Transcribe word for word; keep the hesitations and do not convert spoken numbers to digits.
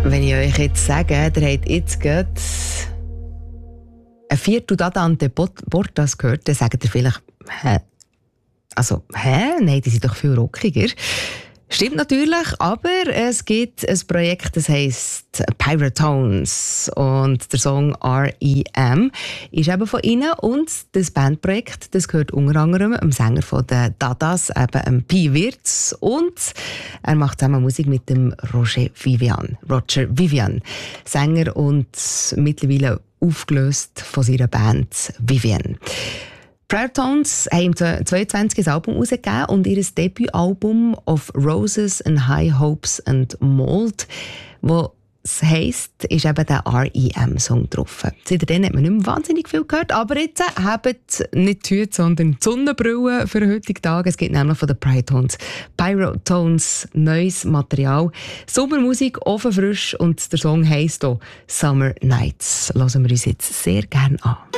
Wenn ich euch jetzt sage, ihr habt jetzt gerade ein Viertel Dante Portas gehört, dann sagt ihr vielleicht, hä? Also, hä? Nein, die sind doch viel rockiger. Stimmt natürlich, aber es gibt ein Projekt, das heisst Pyratones und der Song R E M ist eben von ihnen und das Bandprojekt, das gehört unter anderem dem Sänger von den Dadas, eben dem Pi Wirtz, und er macht zusammen Musik mit dem Roger Vivian, Roger Vivian, Sänger und mittlerweile aufgelöst von seiner Band Vivian. Pyratones haben im zweiundzwanzig ein Album herausgegeben und ihr Debütalbum «Of Roses and High Hopes and Mold», wo es heisst, ist eben der R E M-Song drauf. Seitdem hat man nicht mehr wahnsinnig viel gehört, aber jetzt habt nicht die Hüte, sondern die Sonnenbrille für den heutigen Tag. Es gibt nämlich von den Pyratones, Pyratones neues Material. Sommermusik, offen frisch, und der Song heisst auch «Summer Nights». Hören wir uns jetzt sehr gerne an.